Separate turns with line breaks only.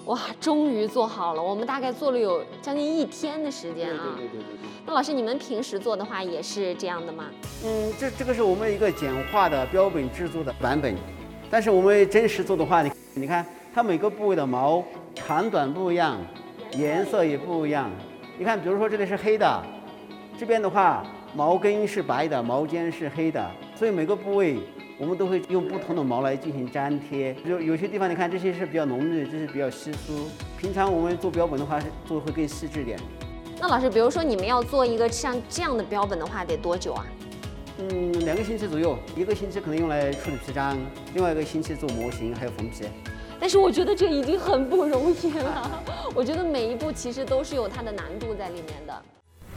哇，终于做好了！我们大概做了有将近1天的时间啊。
对。
那老师，你们平时做的话也是这样的吗？
这个是我们一个简化的标本制作的版本，但是我们真实做的话，你看它每个部位的毛长短不一样，颜色也不一样。你看，比如说这里是黑的，这边的话毛根是白的，毛尖是黑的，所以每个部位我们都会用不同的毛来进行粘贴。有些地方你看这些是比较浓郁，这是比较稀疏。平常我们做标本的话，做会更细致点。
那老师，比如说你们要做一个像这样的标本的话，得多久啊
？2个星期左右，1个星期可能用来处理皮张，另外1个星期做模型还有缝皮。
但是我觉得这已经很不容易了，我觉得每一步其实都是有它的难度在里面的。